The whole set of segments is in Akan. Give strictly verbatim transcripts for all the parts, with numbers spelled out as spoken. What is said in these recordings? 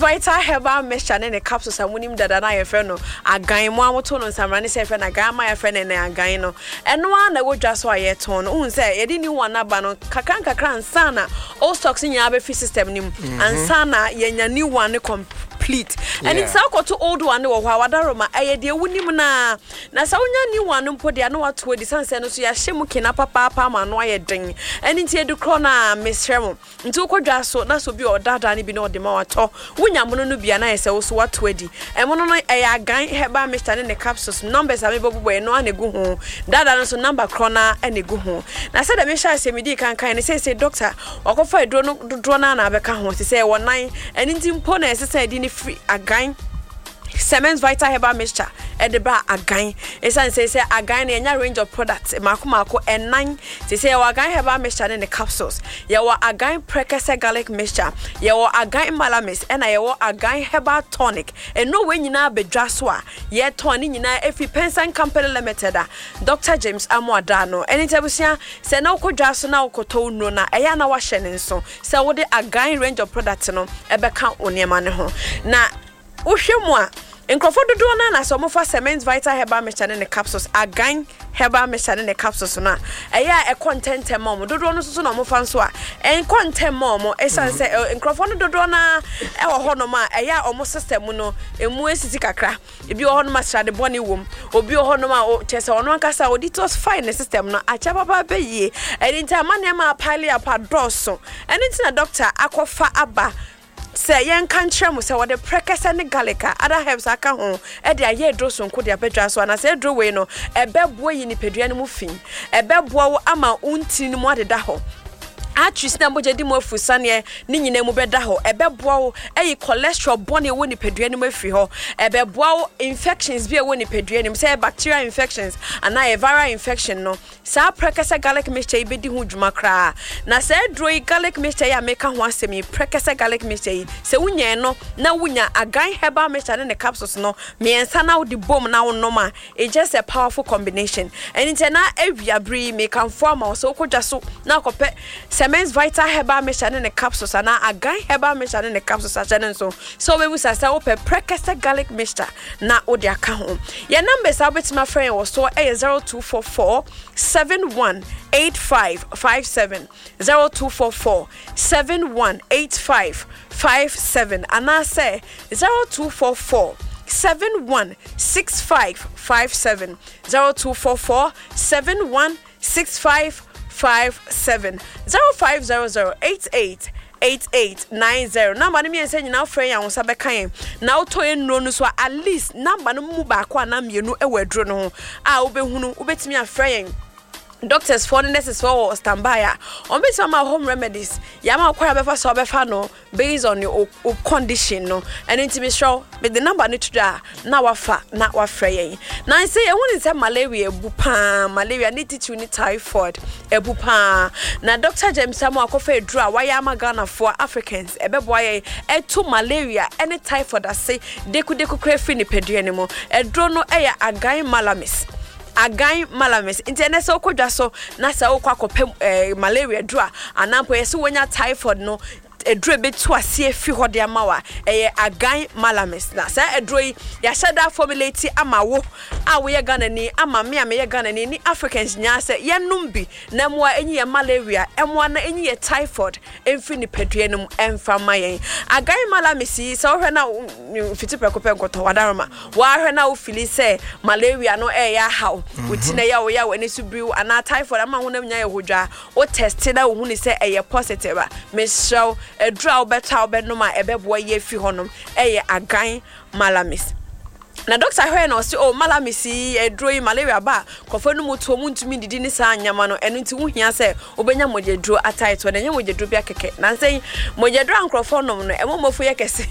Vital Herbal Mixture ne capsules amunim dada na ye frɛ no agan mo amoto no nsamra ne se frɛ na agan ma ye frɛ ne agan no eno a na wodwa so aye ton no un se ye di ni wan aba no kakran kakran ansa na all stocks nya be fi system nim ansa na ye nya ni wan complete and it's all to old one wo hwa wadaroma aye de wunim na na sa wonya ni wan mpo de na wato di sanse no so ya hyemu kina papa papa ma no aye den eni tie du kro na mesrem nti ukodwa so na so bi odada ne bi na odema wato wonya mono no bia na yese wo so wato adi e mono no e agan Herbal Mixture ne capsules numbers amebo bobo e no anegu ho dada no so number kro na anegu ho na se da me sha se medi kan kan ne se se doctor okofa edro no dodro na na abeka ho se se wo nan eni nti mpo na ese se di ni free agan Semens Vital Herbal Mixture e de bra agan esan say say agan na nya range of products mako mako enan say say wa agan Herbal Mixture ne capsules ye wa agan Prekese garlic mixture ye wa agan malamis e na ye wa agan herbal tonic e no we nyina bedwa so a ye ton nyina efi Pensan Company Limited a Doctor James Amuada no eni tabusia say na ukodwa so na ukoto no na e ya na wa hye ne nso say wo de agan range of products no e be ka oniema ne ho na uhwemu a Nkrofo dodo na na so mo fa Semens Vital Herbal Mixture ne capsules agan Herbal Mixture ne capsules na eya e content mom dodo no so na mo fa nso a en content mom esan se nkrofo no dodo na e wo ho no ma eya omo system no emu esisi kakra ebi wo ho no ma strade bone wom obi wo ho no ma chese ono nkasa auditors fine ne system no acha papa be yie eni ntamane ma pile up adoso eni ntina doctor akofa aba say yen kantre mu say wode Prekese ne garlica other herbs aka ho e de aye dro so nko de abedwa so na say dro we no e beboa yi ni pedua ne mu fin e beboa wo ama unti ni mu adeda ho atris na moje di mo afusane ni nyina mu beda ho ebeboa wo eyi cholesterol bone wo ni pedua ni mu afiri ho ebeboa wo infections bi e wo ni pedua ni say bacterial infections and na viral infection no sa Prekese garlic mixture ibedi hu dwuma kra na say droi garlic mixture ya meka ho asemi Prekese garlic mixture se wunya no na wunya agan Herbal Mixture ne capsules no me ensa na wo di bom na wo noma it's just a powerful combination and intena ewiabri me kan form so kodwa so na kope Semens Vital Herbal Mixture ne capsules ana agan Herbal Mixture ne capsules a channel so so we will say open Prekese garlic mixture na odi aka ho your numbers are with my friend was so zero two four four seven one eight five five seven zero two four four seven one eight five five seven and I say zero two four four seven one six five five seven zero two four four seven one six five five seven zero five zero zero eight eight eight eight nine zero number me say nyina frɛ ya won sabe kan na auto enro no so at least number no mu ba kwa na mienu e wadro no ho a obehunu obetimi afrɛ yen doctors for nurses for standby on be some home remedies yama kwara befa so befa no based on your condition no and intimi show with the number need to na wafa na wafrɛ yen na say e won say malaria ebu pa malaria need to ni typhoid ebu pa na Doctor James Samu akofa edru a waya magana for Africans ebeboa yen eto malaria any typhoid ase deku deku krefi ni pedua ni mo edro no eya agan malamis agan malamis internet so kodwa so na sa okwa kopem malaria dru a anampo yesi wonya typhoid no edro betu ase fi hode amawa eye agan malamis na sa edro yi ya shada formulate amawo a wo ye Ghana ni ama me am ye Ghana ni ni Africans nya se ye numbi na mo enyi ye malaria emo na enyi ye typhoid emfi ni pedua num emfa mayen agan malamis yi so hwe na fiti prekope nkoto wadaroma wa hwe na wo fili se malaria no e ya haw utina ya wo ya wo ni subiu ana typhoid ama honam nya ye hodwa o test na wo hu ni se eye positive a me show edra obeta obenoma ebeboa ye fi honom eye agan malamis na doctor hwe na osi o malamisi edro malaria ba kofo no muto mu ntumi didi ni sa anyama no eno nti hu hia se obenya mojedro ataito na nya mojedro bia keke na nsei mojedro ankrofo nom no emomofo ye kese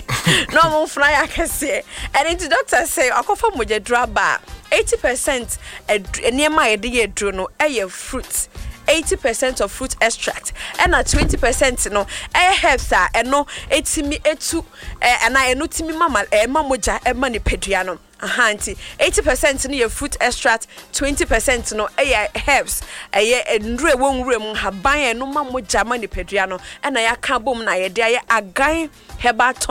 no mo funa ya kese and nti doctor say akofo mojedro ba eighty percent eniema yede ye edro no eye fruit eighty percent of fruit extract and at twenty percent no eh herbs a eno etimi etu eh ana eno timi mama eh mamoja e ma ne pedua no aha nti eighty percent no ye fruit extract twenty percent no eh herbs eh ndure wonwure mu haban eno mamoja ma ne pedua no na ya ka bom na ye de aye agan herbal